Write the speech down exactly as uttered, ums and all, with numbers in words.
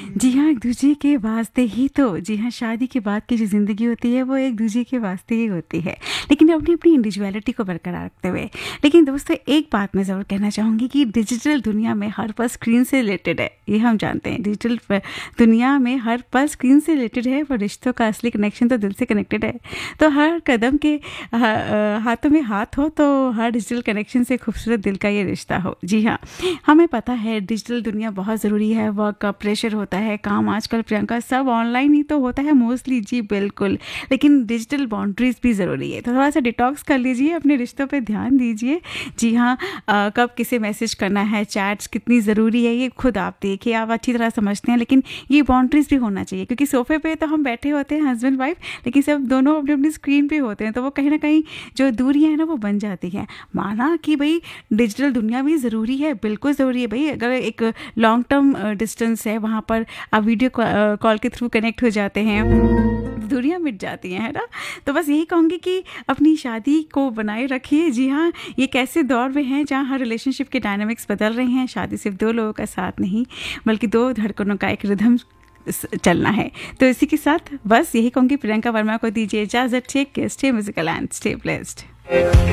जी हाँ, एक दूसरे के वास्ते ही तो जी हाँ, शादी के बाद की जो ज़िंदगी होती है वो एक दूसरे के वास्ते ही होती है, लेकिन अपनी अपनी इंडिविजुअलिटी को बरकरार रखते हुए। लेकिन दोस्तों, एक बात मैं ज़रूर कहना चाहूँगी कि डिजिटल दुनिया में हर पल स्क्रीन से रिलेटेड है, ये हम जानते हैं। डिजिटल दुनिया में हर पल स्क्रीन से रिलेटेड है, पर रिश्तों का असली कनेक्शन तो दिल से कनेक्टेड है। तो हर कदम के हाथों में हाथ हो तो हर डिजिटल कनेक्शन से खूबसूरत दिल का ये रिश्ता हो। जी हाँ, हमें पता है डिजिटल दुनिया बहुत ज़रूरी है, वर्क का प्रेशर होता है, काम आजकल प्रियंका सब ऑनलाइन ही तो होता है मोस्टली। जी बिल्कुल, लेकिन डिजिटल बाउंड्रीज भी ज़रूरी है, तो थोड़ा सा डिटॉक्स कर लीजिए, अपने रिश्तों पे ध्यान दीजिए। जी हाँ, आ, कब किसे मैसेज करना है, चैट्स कितनी ज़रूरी है, ये खुद आप देखिए, आप अच्छी तरह समझते हैं। लेकिन ये बाउंड्रीज भी होना चाहिए, क्योंकि सोफे पे तो हम बैठे होते हैं हस्बैंड वाइफ, लेकिन सब दोनों अपनी अपनी स्क्रीन पे होते हैं, तो वो कहीं ना कहीं जो दूरियाँ हैं ना वो बन जाती हैं। माना कि भाई डिजिटल दुनिया भी ज़रूरी है, बिल्कुल ज़रूरी है भाई। अगर एक लॉन्ग टर्म डिस्टेंस है, वहाँ पर आप वीडियो कॉल के थ्रू कनेक्ट हो जाते हैं, दूरियां मिट जाती हैं, है ना। तो बस यही कहूँगी कि अपनी शादी को बनाए रखिए। जी हाँ, ये कैसे दौर में हैं जहाँ हर रिलेशनशिप के डायनामिक्स बदल रहे हैं। शादी सिर्फ दो लोगों का साथ नहीं, बल्कि दो धड़कनों का एक रिदम चलना है। तो इसी के साथ बस यही कहूँगी, प्रियंका वर्मा को दीजिए इजाज़त। Take care, stay musical and stay blessed.